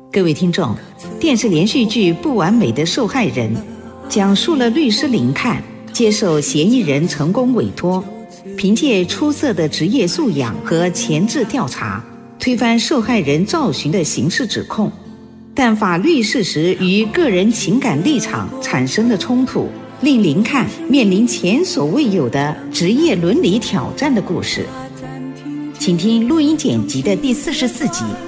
各位听众，电视连续剧《不完美的受害人》讲述了律师林看接受嫌疑人成功委托，凭借出色的职业素养和前置调查，推翻受害人赵寻的刑事指控，但法律事实与个人情感立场产生的冲突，令林看面临前所未有的职业伦理挑战的故事。请听录音剪辑的第44集